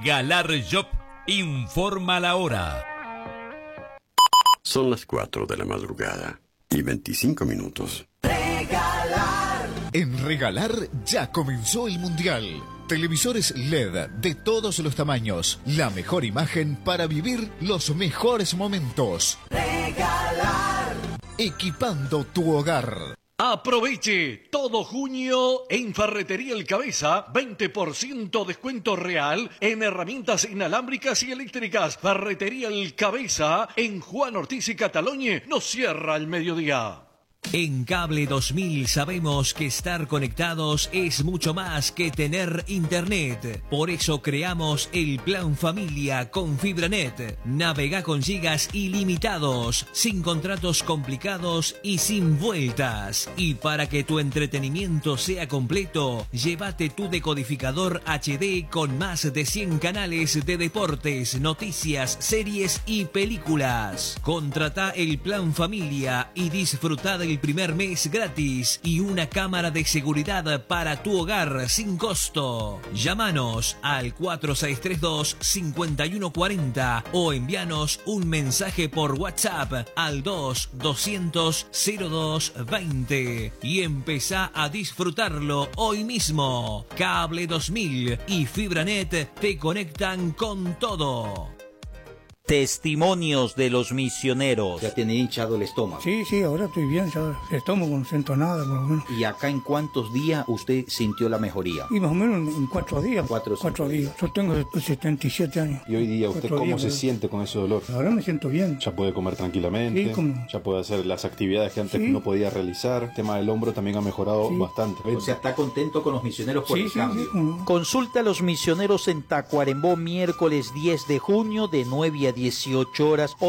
Galar Shop informa la hora. Son las 4 de la madrugada y 25 minutos. En Regalar ya comenzó el Mundial. Televisores LED de todos los tamaños. La mejor imagen para vivir los mejores momentos. Regalar. Equipando tu hogar. Aproveche todo junio en Ferretería El Cabeza, 20% descuento real en herramientas inalámbricas y eléctricas. Ferretería El Cabeza en Juan Ortiz y Cataloñe nos cierra al mediodía. En Cable 2000 sabemos que estar conectados es mucho más que tener internet. Por eso creamos el Plan Familia con FibraNet. Navega con gigas ilimitados, sin contratos complicados y sin vueltas. Y para que tu entretenimiento sea completo, llévate tu decodificador HD con más de 100 canales de deportes, noticias, series y películas. Contrata el Plan Familia y disfruta del primer mes gratis y una cámara de seguridad para tu hogar sin costo. Llámanos al 4632-5140 o envíanos un mensaje por WhatsApp al 200-0220 y empezá a disfrutarlo hoy mismo. Cable 2000 y FibraNet te conectan con todo. Testimonios de los misioneros. Ya tiene hinchado el estómago. Sí, ahora estoy bien, ya el estómago no siento nada, por lo menos. ¿Y acá en cuántos días usted sintió la mejoría? Y más o menos en 4 días. 4 días. Yo tengo 77 años. ¿Y hoy día usted cómo se siente con ese dolor? Ahora me siento bien. Ya puede comer tranquilamente, sí, como... ya puede hacer las actividades que antes no podía realizar. El tema del hombro también ha mejorado bastante. O sea, ¿está contento con los misioneros por el cambio? Consulta a los misioneros en Tacuarembó miércoles 10 de junio de 9 a 18 horas.